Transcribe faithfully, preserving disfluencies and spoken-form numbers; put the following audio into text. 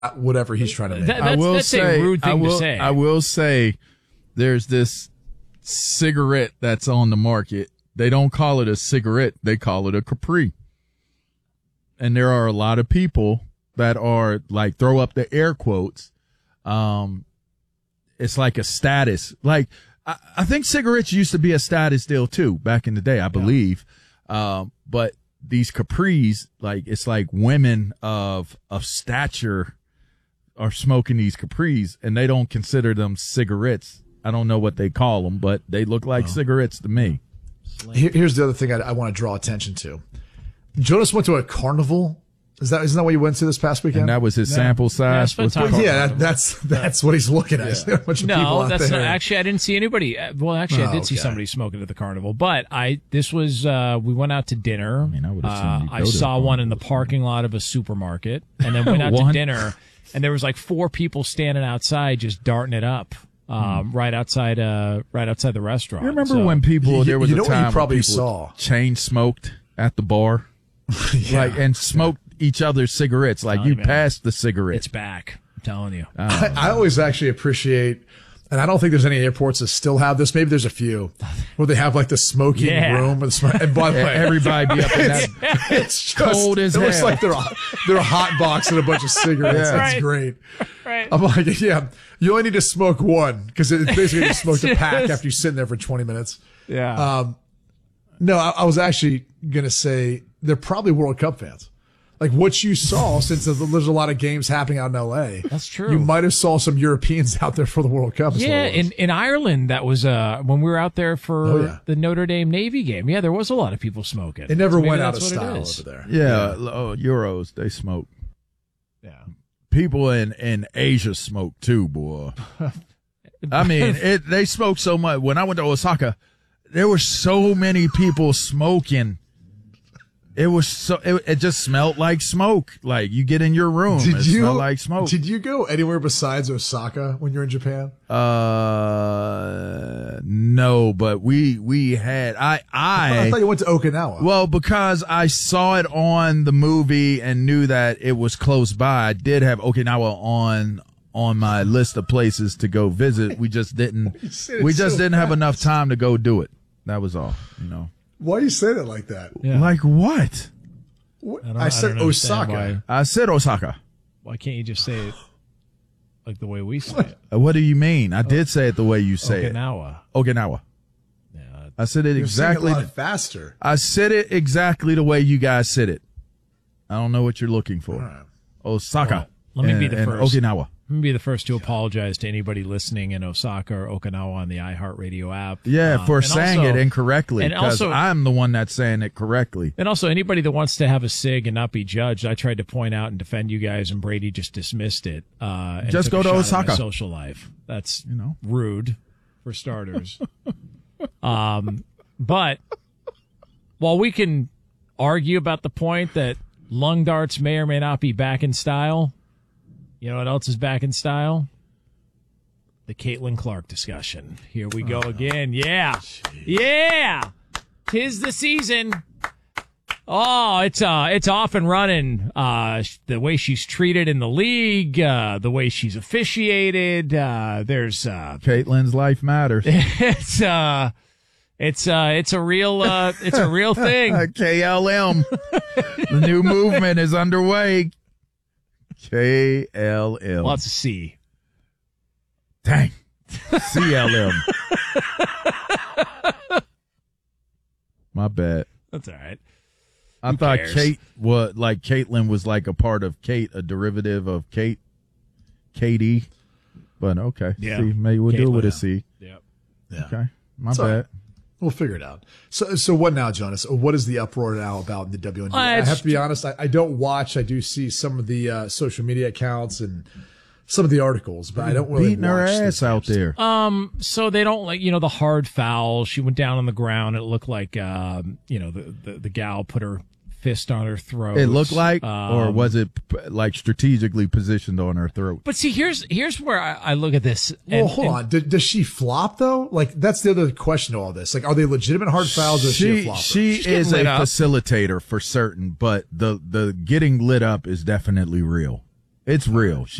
whatever he's trying to make. That, that's, I will that's say, a rude thing I will, to say. I will say there's this cigarette that's on the market. They don't call it a cigarette. They call it a Capri. And there are a lot of people that are like, throw up the air quotes. Um, it's like a status. Like, I, I think cigarettes used to be a status deal too back in the day, I believe. Yeah. Um, but these Capris, like, it's like women of, of stature are smoking these Capris, and they don't consider them cigarettes. I don't know what they call them, but they look like oh. cigarettes to me. Here, here's the other thing I, I want to draw attention to. Jonas went to a carnival. Is that isn't that what you went to this past weekend? And that was his no. sample size. Yeah, was well, yeah that, that's that's what he's looking at. Yeah. A bunch of no, people out that's there. not. Actually, I didn't see anybody. Well, actually, oh, I did see okay. somebody smoking at the carnival. But I, this was, uh, we went out to dinner. I mean, I would uh, I saw one in the parking lot of a supermarket, and then went out to dinner, and there was like four people standing outside just darting it up. Um, hmm. right outside, uh, right outside the restaurant. You remember so, when people, you, there was you a know time what you probably when people saw chain smoked at the bar, yeah. like, and smoked each other's cigarettes. Like, you passed the cigarette. It's back. I'm telling you. I, I always actually appreciate, and I don't think there's any airports that still have this. Maybe there's a few where they have like the smoking yeah. room. And, sm- and by the way, everybody be up in that it's just, cold as it hell. It looks like they're they're a hot box and a bunch of cigarettes. Yeah. That's right. great. Right. I'm like, yeah, you only need to smoke one because it's basically you smoke the pack after you sit there for twenty minutes. Yeah. Um, no, I, I was actually gonna say they're probably World Cup fans. Like what you saw, since there's a lot of games happening out in L A. That's true. You might have saw some Europeans out there for the World Cup. Yeah, in, in Ireland, that was uh, when we were out there for oh, yeah. the Notre Dame Navy game. Yeah, there was a lot of people smoking. It never so went out of style over there. Yeah, yeah. Oh, Euros, they smoke. Yeah. People in, in Asia smoke too, boy. I mean, it, they smoke so much. When I went to Osaka, there were so many people smoking. It was so, it, it just smelled like smoke. Like you get in your room, did it you, smelled like smoke. Did you go anywhere besides Osaka when you're in Japan? Uh, no, but we, we had, I, I, I thought you went to Okinawa. Well, because I saw it on the movie and knew that it was close by. I did have Okinawa on, on my list of places to go visit. We just didn't, we just so didn't fast. have enough time to go do it. That was all, you know. Why are you saying it like that? Yeah. Like what? What? I, I, I said don't understand Osaka. I said Osaka. Why can't you just say it like the way we say it? Uh, What do you mean? I did say it the way you say Okinawa. it. Okinawa. Yeah. I said it You're exactly. saying it a lot faster. I said it exactly the way you guys said it. I don't know what you're looking for. Right. Osaka. Well, let me and, be the and first. Okinawa. Let me be the first to apologize to anybody listening in Osaka or Okinawa on the iHeartRadio app. Yeah, Um, for and saying also- it incorrectly, and because also- I'm the one that's saying it correctly. And also, anybody that wants to have a cig and not be judged, I tried to point out and defend you guys, and Brady just dismissed it. Uh, and Just took go a to shot at my Osaka. social life. That's You know. rude, for starters. um, but while we can argue about the point that lung darts may or may not be back in style, you know what else is back in style? The Caitlin Clark discussion. Here we go again. Yeah. Yeah. Tis the season. Oh, it's uh it's off and running. Uh the way she's treated in the league, uh the way she's officiated, uh there's uh Caitlin's life matters. it's uh it's uh it's a real uh it's a real thing. K L M. The new movement is underway. K L M. Lots of C. Dang. C L M. My bad. That's all right. I Who thought cares? Kate was like Caitlin was like a part of Kate, a derivative of Kate, Katie. But okay, Yeah. see, maybe we'll do it with a C. Yep. Yeah. Okay, my It's all bad. right. We'll figure it out. So, so what now, Jonas? What is the uproar now about in the W N B A? Uh, I it's- have to be honest. I, I don't watch. I do see some of the uh, social media accounts and some of the articles, but I don't really Beating her watch ass these out games. there. Um, so they don't like, you know, the hard foul. She went down on the ground. It looked like, um, you know, the, the, the gal put her fist on her throat. It looked like, Um, or was it p- like strategically positioned on her throat? But see, here's here's where I, I look at this. Well, and- hold and- on. Did, does she flop though? Like that's the other question to all this. Like, are they legitimate hard fouls or is she a She flopper? she She's getting is a lit up. facilitator for certain, but the the getting lit up is definitely real. It's real.